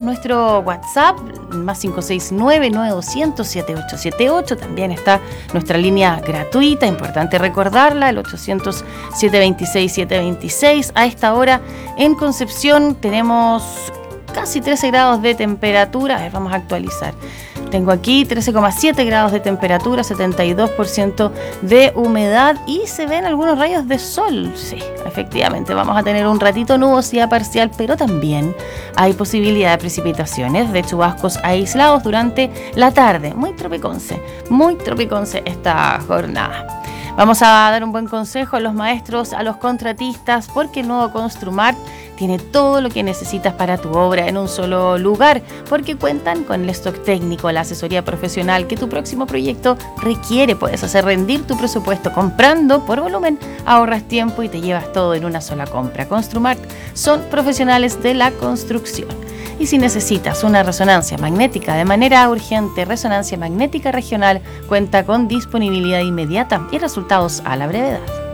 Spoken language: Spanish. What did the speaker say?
nuestro WhatsApp, más 569-9200-7878. También está nuestra línea gratuita, importante recordarla, el 800-726-726. A esta hora en Concepción tenemos casi 13 grados de temperatura. A ver, vamos a actualizar. Tengo aquí 13,7 grados de temperatura, 72% de humedad y se ven algunos rayos de sol. Sí, efectivamente, vamos a tener un ratito nubosidad parcial, pero también hay posibilidad de precipitaciones, de chubascos aislados durante la tarde. Muy tropiconce esta jornada. Vamos a dar un buen consejo a los maestros, a los contratistas, porque el nuevo Construmart tiene todo lo que necesitas para tu obra en un solo lugar, porque cuentan con el stock técnico, la asesoría profesional que tu próximo proyecto requiere. Puedes hacer rendir tu presupuesto comprando por volumen, ahorras tiempo y te llevas todo en una sola compra. Construmart son profesionales de la construcción. Y si necesitas una resonancia magnética de manera urgente, Resonancia Magnética Regional cuenta con disponibilidad inmediata y resultados a la brevedad.